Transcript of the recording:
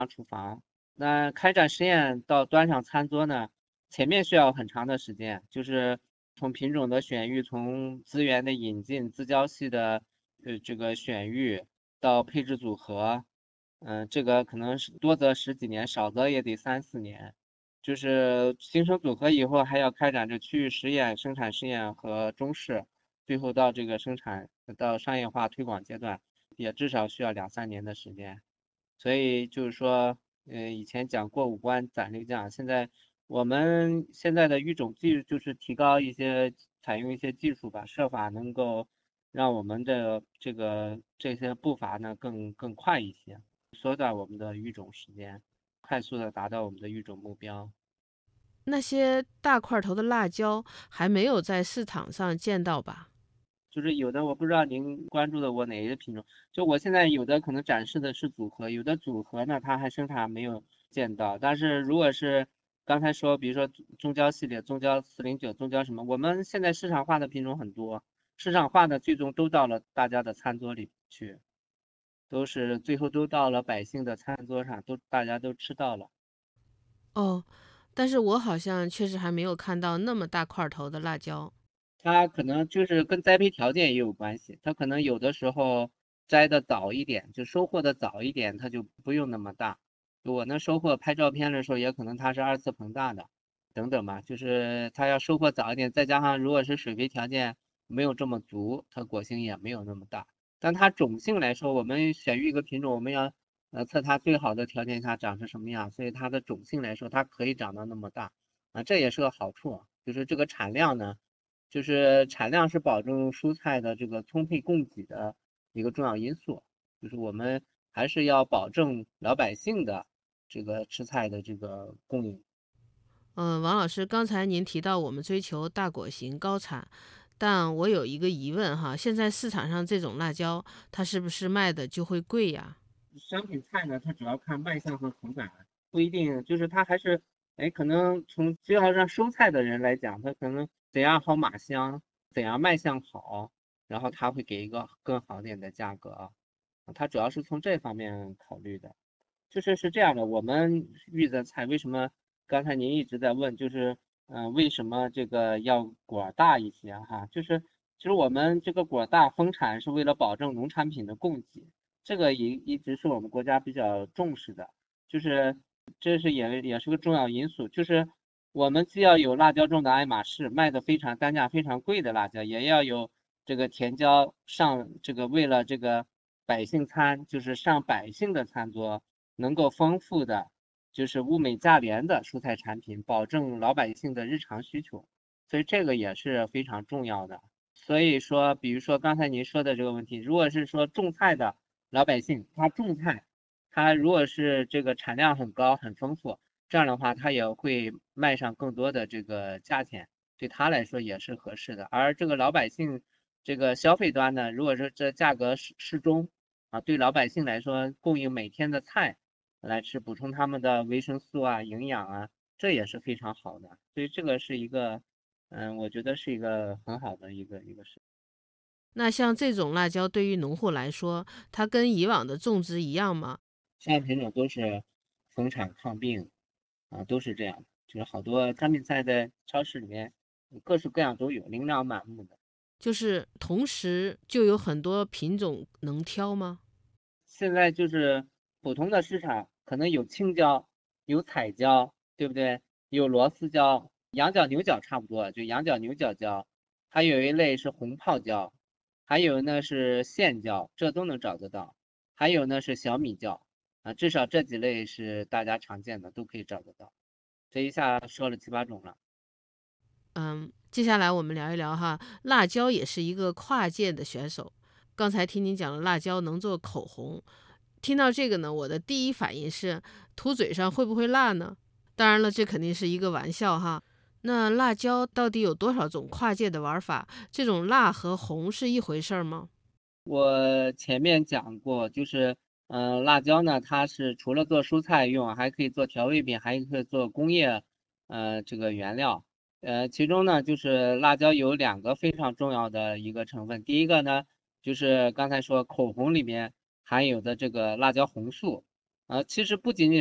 厨房。那开展实验到端上餐桌呢，前面需要很长的时间，就是从品种的选育，从资源的引进，自交系的这个选育到配置组合，这个可能是多则十几年，少则也得3、4年。就是形成组合以后，还要开展这区域实验、生产试验和中试，最后到这个生产到商业化推广阶段，也至少需要2、3年的时间。所以就是说，以前讲过五关斩六将，现在我们现在的育种技术就是提高一些，采用一些技术吧，设法能够让我们的这些步伐呢更快一些，缩短我们的育种时间，快速的达到我们的育种目标。 那些大块头的辣椒还没有在市场上见到吧？ 就是有的我不知道您关注的我哪一个品种，就我现在有的可能展示的是组合，有的组合呢它还生产没有见到，但是如果是刚才说，比如说中焦系列，中焦409，中焦什么，我们现在市场化的品种很多，市场化的最终都到了大家的餐桌里去，都是最后都到了百姓的餐桌上，大家都吃到了。 哦，但是我好像确实还没有看到那么大块头的辣椒。 它可能就是跟栽培条件也有关系，它可能有的时候摘的早一点，就收获的早一点，它就不用那么大。就我那收获拍照片的时候，也可能它是2次膨大的，等等吧。就是它要收获早一点，再加上如果是水培条件没有这么足，它果形也没有那么大。但它种性来说，我们选育一个品种，我们要测它最好的条件下长成什么样，所以它的种性来说，它可以长到那么大啊，这也是个好处。就是这个产量呢。就是产量是保证蔬菜的这个充沛供给的一个重要因素，就是我们还是要保证老百姓的这个吃菜的这个供应。 王老师，刚才您提到我们追求大果型高产，但我有一个疑问哈，现在市场上这种辣椒，它是不是卖的就会贵呀？ 商品菜呢，它主要看卖相和口感，不一定就是它还是，哎，可能从只要让收菜的人来讲，他可能怎样好码香，怎样卖相好，然后他会给一个更好点的价格啊，他主要是从这方面考虑的。是这样的，我们育的菜为什么刚才您一直在问，就是为什么这个要果大一些哈？其实我们这个果大丰产是为了保证农产品的供给，这个一直是我们国家比较重视的，就是这是也是个重要因素，就是我们既要有辣椒种的爱马仕，卖的非常单价非常贵的辣椒，也要有这个甜椒上这个为了这个百姓餐，就是上百姓的餐桌。能够丰富的，就是物美价廉的蔬菜产品，保证老百姓的日常需求，所以这个也是非常重要的。所以说，比如说刚才您说的这个问题，如果是说种菜的老百姓，他种菜，他如果是这个产量很高、很丰富，这样的话，他也会卖上更多的这个价钱，对他来说也是合适的。而这个老百姓这个消费端呢，如果说这价格适中啊，对老百姓来说，供应每天的菜。来吃，补充他们的维生素啊、营养啊，这也是非常好的。所以这个是一个，我觉得是一个很好的一个事。 那像这种辣椒对于农户来说，它跟以往的种植一样吗？ 现在品种都是丰产抗病啊，都是这样的。就是好多商品菜在超市里面各式各样都有，琳琅满目的。 就是同时就有很多品种能挑吗？ 现在就是普通的市场可能有青椒，有彩椒，对不对？有螺丝椒，羊角、牛角差不多，就羊角、牛角椒，还有一类是红泡椒，还有呢是线椒，这都能找得到。还有呢是小米椒啊，至少这几类是大家常见的，都可以找得到。这一下说了7、8种了。 接下来我们聊一聊哈，辣椒也是一个跨界的选手。刚才听您讲了辣椒能做口红，听到这个呢，我的第一反应是涂嘴上会不会辣呢？当然了，这肯定是一个玩笑哈。那辣椒到底有多少种跨界的玩法？这种辣和红是一回事儿吗？ 我前面讲过，就是辣椒呢，它是除了做蔬菜用，还可以做调味品，还可以做工业这个原料。其中呢，就是辣椒有2个非常重要的一个成分。第一个呢，就是刚才说口红里面含有的这个辣椒红素其实不仅仅